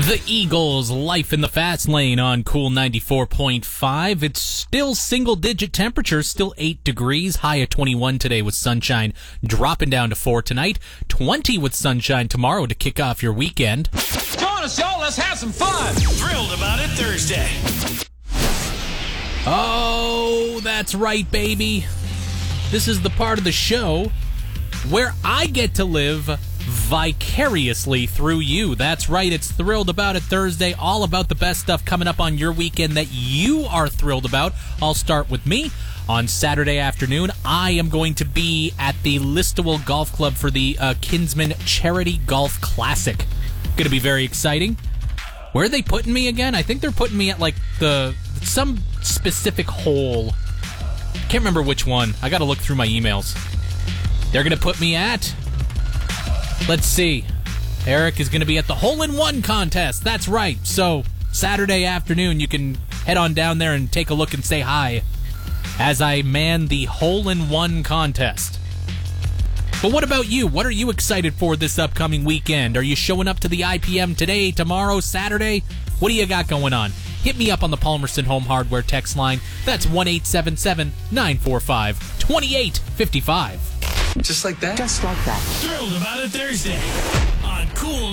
The Eagles, Life in the Fast Lane on Cool 94.5. It's still single-digit temperatures, still 8 degrees, high of 21 today with sunshine, dropping down to 4 tonight, 20 with sunshine tomorrow to kick off your weekend. Join us, y'all. Let's have some fun. Thrilled About It Thursday. Oh, that's right, baby. This is the part of the show where I get to live vicariously through you. That's right, it's Thrilled About It Thursday, all about the best stuff coming up on your weekend that you are thrilled about. I'll start with me. On Saturday afternoon, I am going to be at the Listowel Golf Club for the Kinsman Charity Golf Classic. Going to be very exciting. Where are they putting me again? I think they're putting me at like some specific hole. Can't remember which one. I got to look through my emails. They're going to put me at... Let's see. Eric is going to be at the Hole-in-One contest. That's right. So, Saturday afternoon, you can head on down there and take a look and say hi as I man the Hole-in-One contest. But what about you? What are you excited for this upcoming weekend? Are you showing up to the IPM today, tomorrow, Saturday? What do you got going on? Hit me up on the Palmerston Home Hardware text line. That's 1-877-945-2855. Just like that? Just like that. Thrilled About It Thursday on Cool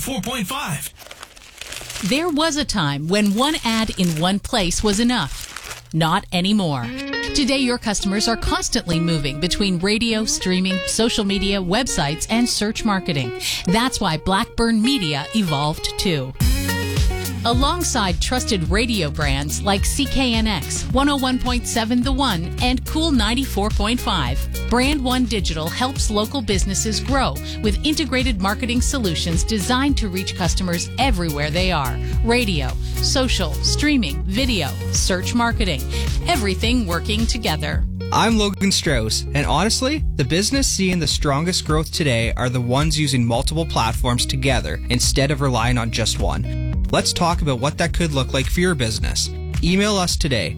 94.5. There was a time when one ad in one place was enough. Not anymore. Today, your customers are constantly moving between radio, streaming, social media, websites, and search marketing. That's why Blackburn Media evolved too. Alongside trusted radio brands like CKNX, 101.7 The One, and Cool 94.5, Brand One Digital helps local businesses grow with integrated marketing solutions designed to reach customers everywhere they are. Radio, social, streaming, video, search marketing, everything working together. I'm Logan Strauss, and honestly, the business seeing the strongest growth today are the ones using multiple platforms together instead of relying on just one. Let's talk about what that could look like for your business. Email us today,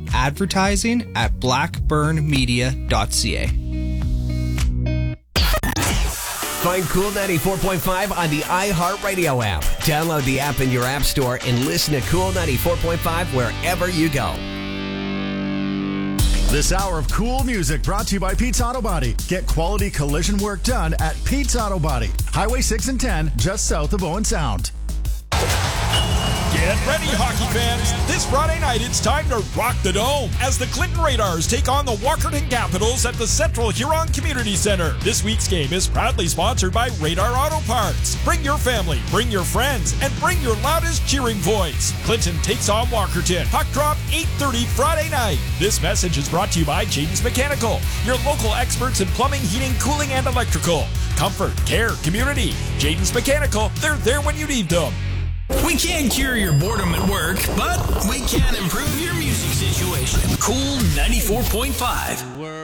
advertising@blackburnmedia.ca. Find Cool 94.5 on the iHeartRadio app. Download the app in your app store and listen to Cool 94.5 wherever you go. This hour of cool music brought to you by Pete's Auto Body. Get quality collision work done at Pete's Auto Body. Highway 6 and 10, just south of Owen Sound. Get ready, hockey fans. This Friday night, it's time to rock the dome as the Clinton Radars take on the Walkerton Capitals at the Central Huron Community Center. This week's game is proudly sponsored by Radar Auto Parts. Bring your family, bring your friends, and bring your loudest cheering voice. Clinton takes on Walkerton. Puck drop 8:30 Friday night. This message is brought to you by Jayden's Mechanical, your local experts in plumbing, heating, cooling, and electrical. Comfort, care, community. Jayden's Mechanical, they're there when you need them. We can't cure your boredom at work, but we can improve your music situation. Cool 94.5.